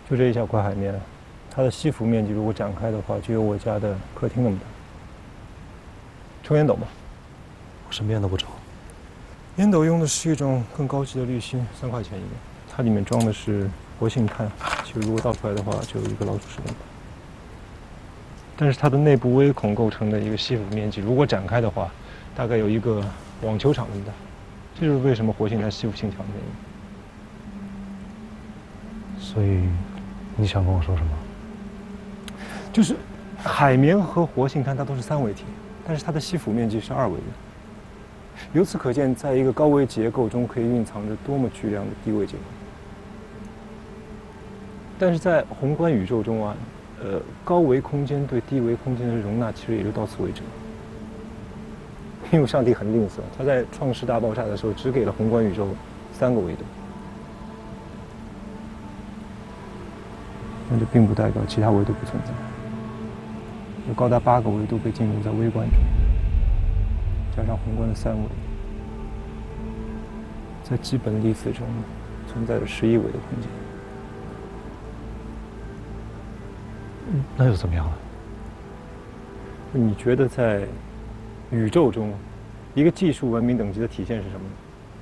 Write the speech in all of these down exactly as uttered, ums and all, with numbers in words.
就这一小块海面，它的吸附面积如果展开的话，就有我家的客厅那么大。抽烟斗吗？ 我什么烟都不抽。 烟斗用的是一种更高级的滤芯，三块钱一个。它里面装的是活性炭，其实如果倒出来的话，就有一个老鼠屎那么大。但是它的内部微孔构成的一个吸附面积，如果展开的话，大概有一个网球场那么大。这就是为什么活性炭吸附性强的原因。 所以，你想跟我说什么？ 就是海绵和活性炭它都是三维体，但是它的吸附面积是二维的。由此可见，在一个高维结构中可以蕴藏着多么巨量的低维结构。但是在宏观宇宙中啊，呃，高维空间对低维空间的容纳其实也就到此为止。因为上帝很吝啬，他在创世大爆炸的时候只给了宏观宇宙三个维度。那这并不代表其他维度不存在，有高达八个维度被进入在微观中，加上宏观的三维，在基本粒子中存在着十一维的空间。 那又怎么样了？ 你觉得在宇宙中，一个技术文明等级的体现是什么呢？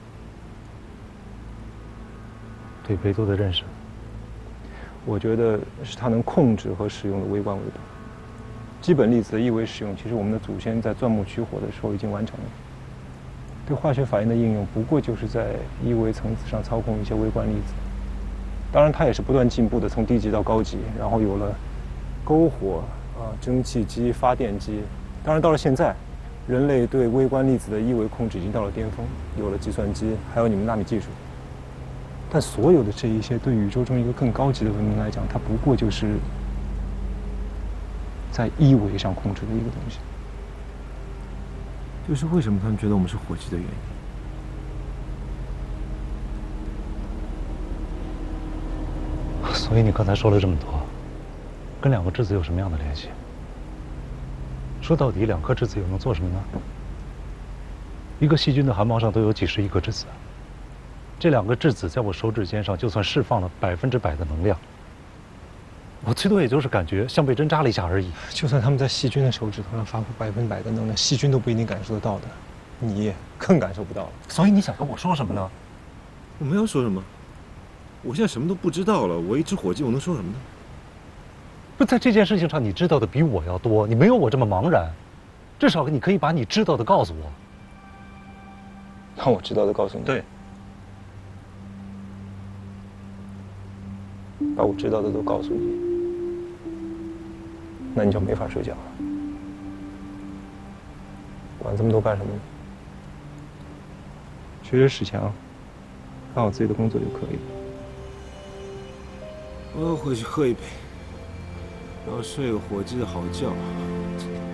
对维度的认识。 我觉得是它能控制和使用的微观维度。基本粒子的一维使用，其实我们的祖先在钻木取火的时候已经完成了。对化学反应的应用，不过就是在一维层次上操控一些微观粒子。当然，它也是不断进步的，从低级到高级，然后有了篝火啊、蒸汽机、发电机。当然，到了现在，人类对微观粒子的一维控制已经到了巅峰，有了计算机，还有你们纳米技术。但所有的这一些，对宇宙中一个更高级的文明来讲，它不过就是在一维上控制的一个东西。 这是为什么他们觉得我们是火鸡的原因。 所以你刚才说了这么多，跟两个质子有什么样的联系？说到底，两颗质子又能做什么呢？一个细菌的汗毛上都有几十亿个质子，这两个质子在我手指尖上，就算释放了百分之百的能量，我最多也就是感觉像被针扎了一下而已。 就算他们在细菌的手指头上发布百分百的能量，细菌都不一定感受得到的，你更感受不到了。 所以你想跟我说什么呢？ 我没有说什么，我现在什么都不知道了。我一只火鸡，我能说什么呢？ 不在这件事情上，你知道的比我要多，你没有我这么茫然，至少你可以把你知道的告诉我。 那我知道的告诉你。 对。 把我知道的都告诉你，那你就没法睡觉了。管这么多干什么呢？学学史强，干好自己的工作就可以了。 我要回去喝一杯，然后睡个火鸡的好觉。